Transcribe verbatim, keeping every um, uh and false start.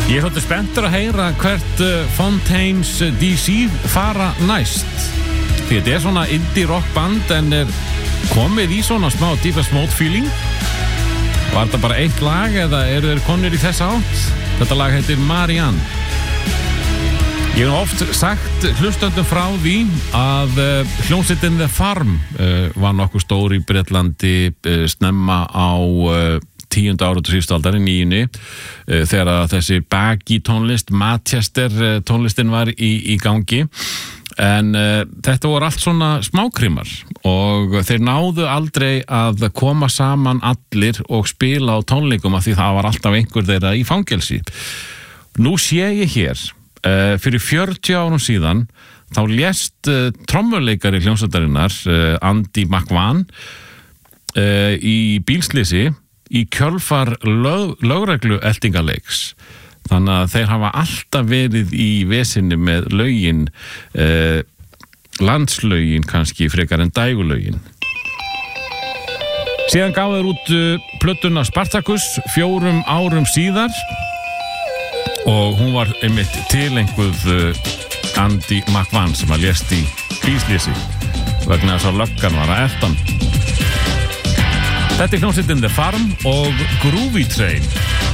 Ég er svolítið spenntur að heyra hvert Fontaines D C fara næst. Því þetta er svona indie rock band en er komið í svona smá Deepest Mode feeling. Var þetta bara eitt lag eða eru þeir konur í þessa átt? Þetta lag heitir Marianne. Ég hef oft sagt hlustendum frá því að uh, hljómsveitin The Farm uh, var nokkuð stór í Bretlandi uh, snemma á uh, tíunda áratu síðustu aldar í níunni uh, þegar þessi baggy tónlist, Manchester uh, tónlistin var í, í gangi. En uh, þetta voru allt svona smákrimar og þeir náðu aldrei að koma saman allir og spila á tónleikum af því það var alltaf einhver þeirra í fangelsi. Nú sé ég hér Uh, fyrir fjörutíu árum síðan þá lést uh, trommuleikari hljómsveitarinnar uh, Andy McVan uh, í bílslysi í kjölfar lög, lögreglu eltingaleiks. Þannig að þeir hafa alltaf verið í vesinni með lögin, uh, landslögin kannski frekar en dægulögin. Síðan gáðu þeir út uh, plötuna Spartacus fjórum árum síðar og hún var einmitt tileinkuð uh, Andy McVan sem að lést í bílslysi vegna þess að löggan var að elta hann. Þetta er hljómsveitin The Farm og Groovy Train.